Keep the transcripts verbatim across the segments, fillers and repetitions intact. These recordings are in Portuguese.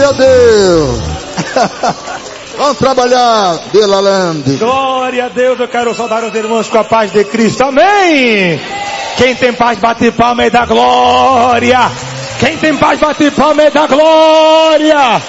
a Deus. Vamos trabalhar, Delalande. Glória a Deus. Eu quero saudar os irmãos com a paz de Cristo. Amém. Quem tem paz bate palma e dá glória. Quem tem paz bate palma e dá glória.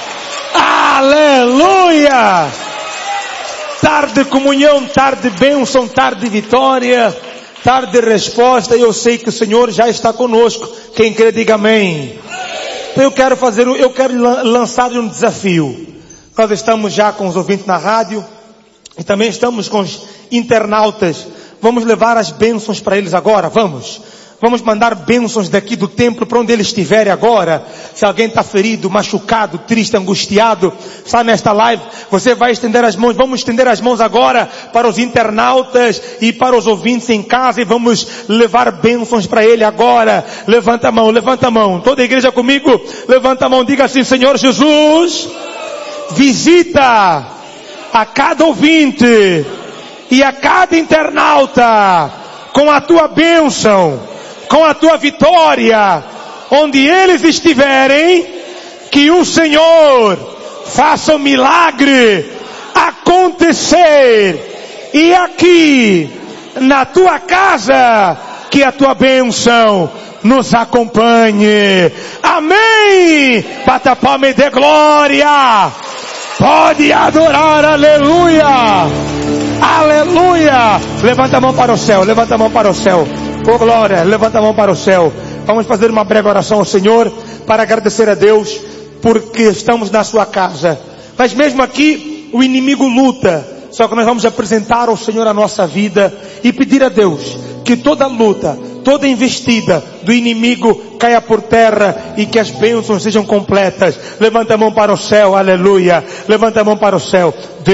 Aleluia. Tarde de comunhão, tarde de bênção, tarde de vitória, tarde de resposta. E eu sei que o Senhor já está conosco. Quem crê diga amém. Então eu quero fazer, eu quero lançar um desafio. Nós estamos já com os ouvintes na rádio e também estamos com os internautas. Vamos levar as bênçãos para eles agora, vamos. Vamos mandar bênçãos daqui do templo para onde eles estiverem agora. Se alguém está ferido, machucado, triste, angustiado, está nesta live, você vai estender as mãos. Vamos estender as mãos agora para os internautas e para os ouvintes em casa e vamos levar bênçãos para ele agora. Levanta a mão, levanta a mão. Toda a igreja comigo, levanta a mão, diga assim: Senhor Jesus, visita a cada ouvinte e a cada internauta com a tua bênção, com a tua vitória, onde eles estiverem, que o Senhor faça o milagre acontecer, e aqui na tua casa, que a tua bênção nos acompanhe. Amém. Bata a palma e dê glória. Pode adorar, aleluia, aleluia. Levanta a mão para o céu, levanta a mão para o céu. Oh glória, levanta a mão para o céu. Vamos fazer uma breve oração ao Senhor para agradecer a Deus porque estamos na sua casa. Mas mesmo aqui o inimigo luta. Só que nós vamos apresentar ao Senhor a nossa vida e pedir a Deus que toda luta, toda investida do inimigo caia por terra e que as bênçãos sejam completas. Levanta a mão para o céu, aleluia. Levanta a mão para o céu.